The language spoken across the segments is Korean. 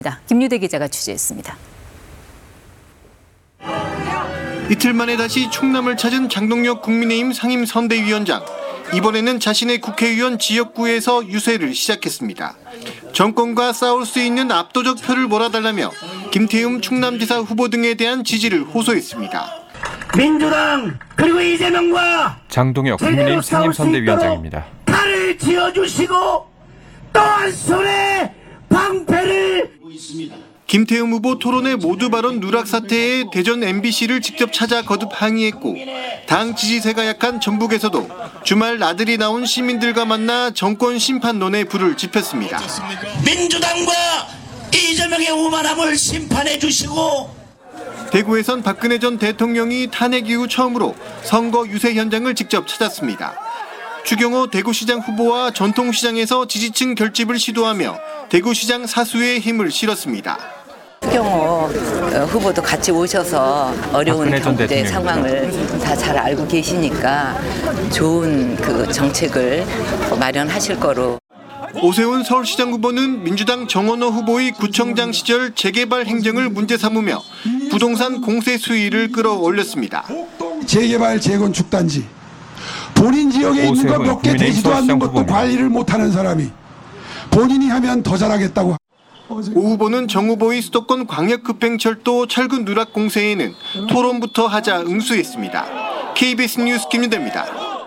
김유대 기자가 취재했습니다. 이틀 만에 다시 충남을 찾은 장동혁 국민의힘 상임선대위원장. 이번에는 자신의 국회의원 지역구에서 유세를 시작했습니다. 정권과 싸울 수 있는 압도적 표를 몰아달라며 김태흠 충남지사 후보 등에 대한 지지를 호소했습니다. 민주당 그리고 이재명과 장동혁 국민의힘 상임선대위원장입니다. 칼을 쥐어주시고 또 한 손에 방패를 김태흠 후보 토론회 모두 발언 누락 사태에 대전 MBC를 직접 찾아 거듭 항의했고 당 지지세가 약한 전북에서도 주말 나들이 나온 시민들과 만나 정권 심판론에 불을 지폈습니다. 민주당과 이재명의 오만함을 심판해 주시고 대구에선 박근혜 전 대통령이 탄핵 이후 처음으로 선거 유세 현장을 직접 찾았습니다. 추경호 대구시장 후보와 전통시장에서 지지층 결집을 시도하며 대구시장 사수의 힘을 실었습니다. 추경호 후보도 같이 오셔서 어려운 경제 상황을 다 잘 알고 계시니까 좋은 그 정책을 마련하실 거로. 오세훈 서울시장 후보는 민주당 정원호 후보의 구청장 시절 재개발 행정을 문제 삼으며 부동산 공세 수위를 끌어올렸습니다. 재개발 재건축 단지 본인 지역에 있는 거 몇 개 되지도 않는 것도 관리를 못하는 사람이 본인이 하면 더 잘하겠다고. 오 후보는 정 후보의 수도권 광역급행철도 철근 누락 공세에는 토론부터 하자 응수했습니다. KBS 뉴스 김유대입니다.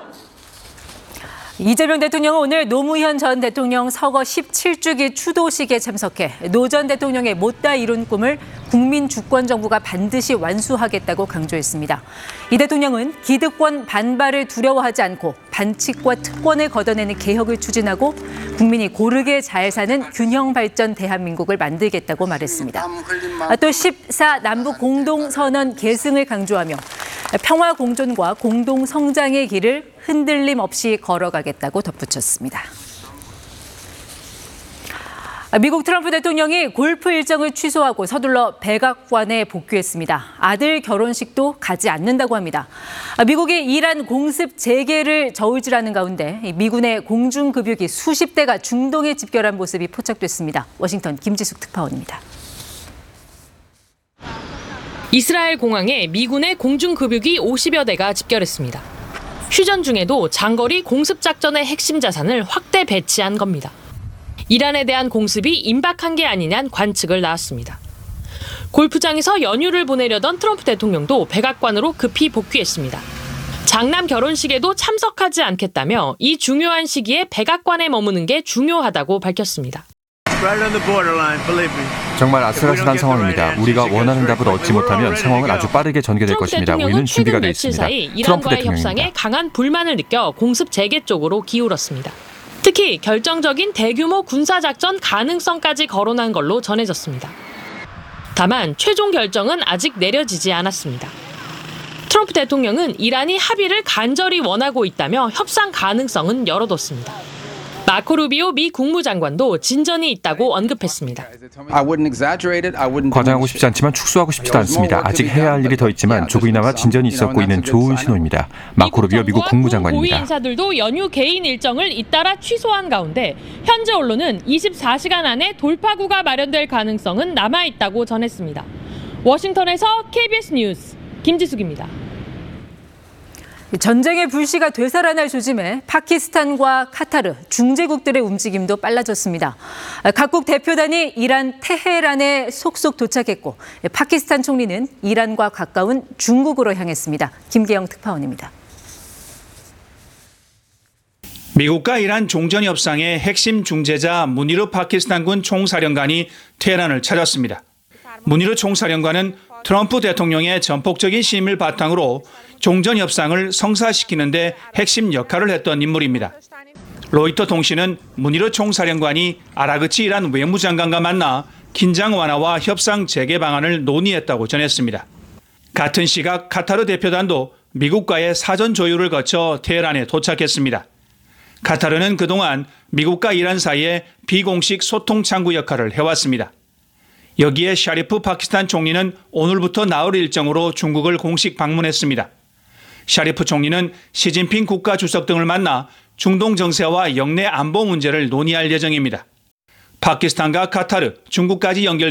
이재명 대통령은 오늘 노무현 전 대통령 서거 17주기 추도식에 참석해 노 전 대통령의 못다 이룬 꿈을 국민 주권 정부가 반드시 완수하겠다고 강조했습니다. 이 대통령은 기득권 반발을 두려워하지 않고 반칙과 특권을 걷어내는 개혁을 추진하고 국민이 고르게 잘 사는 균형 발전 대한민국을 만들겠다고 말했습니다. 또 14 남북 공동선언 계승을 강조하며 평화 공존과 공동 성장의 길을 흔들림 없이 걸어가겠다고 덧붙였습니다. 미국 트럼프 대통령이 골프 일정을 취소하고 서둘러 백악관에 복귀했습니다. 아들 결혼식도 가지 않는다고 합니다. 미국이 이란 공습 재개를 저울질하는 가운데 미군의 공중급유기 수십 대가 중동에 집결한 모습이 포착됐습니다. 워싱턴 김지숙 특파원입니다. 이스라엘 공항에 미군의 공중급유기 50여 대가 집결했습니다. 휴전 중에도 장거리 공습작전의 핵심 자산을 확대 배치한 겁니다. 이란에 대한 공습이 임박한 게 아니냐는 관측을 낳았습니다. 골프장에서 연휴를 보내려던 트럼프 대통령도 백악관으로 급히 복귀했습니다. 장남 결혼식에도 참석하지 않겠다며 이 중요한 시기에 백악관에 머무는 게 중요하다고 밝혔습니다. 정말 아슬아슬한 상황입니다. 우리가 원하는 답을 얻지 못하면 상황은 아주 빠르게 전개될 것입니다. 우리는 준비가 돼 있습니다. 이란과의 협상에 강한 불만을 느껴 공습 재개 쪽으로 기울었습니다. 특히 결정적인 대규모 군사작전 가능성까지 거론한 걸로 전해졌습니다. 다만 최종 결정은 아직 내려지지 않았습니다. 트럼프 대통령은 이란이 합의를 간절히 원하고 있다며 협상 가능성은 열어뒀습니다. 마코 루비오 미 국무장관도 진전이 있다고 언급했습니다. 과장하고 싶지 않지만 축소하고 싶지도 않습니다. 아직 해야 할 일이 더 있지만 조금이나마 진전이 있었고 있는 좋은 신호입니다. 마코 루비오 미국 국무장관입니다. 고위 인사들도 연휴 개인 일정을 잇따라 취소한 가운데 현재 언론은 24시간 안에 돌파구가 마련될 가능성은 남아있다고 전했습니다. 워싱턴에서 KBS 뉴스 김지숙입니다. 전쟁의 불씨가 되살아날 조짐에 파키스탄과 카타르, 중재국들의 움직임도 빨라졌습니다. 각국 대표단이 이란 테헤란에 속속 도착했고 파키스탄 총리는 이란과 가까운 중국으로 향했습니다. 김계영 특파원입니다. 미국과 이란 종전협상의 핵심 중재자 무니르 파키스탄군 총사령관이 테헤란을 찾았습니다. 무니르 총사령관은 트럼프 대통령의 전폭적인 시임을 바탕으로 종전협상을 성사시키는 데 핵심 역할을 했던 인물입니다. 로이터 통신은 무니르 총사령관이 아라그치 이란 외무장관과 만나 긴장 완화와 협상 재개 방안을 논의했다고 전했습니다. 같은 시각 카타르 대표단도 미국과의 사전 조율을 거쳐 테헤란에 도착했습니다. 카타르는 그동안 미국과 이란 사이에 비공식 소통 창구 역할을 해왔습니다. 여기에 샤리프 파키스탄 총리는 오늘부터 나흘 일정으로 중국을 공식 방문했습니다. 샤리프 총리는 시진핑 국가주석 등을 만나 중동 정세와 영내 안보 문제를 논의할 예정입니다. 파키스탄과 카타르, 중국까지 연결된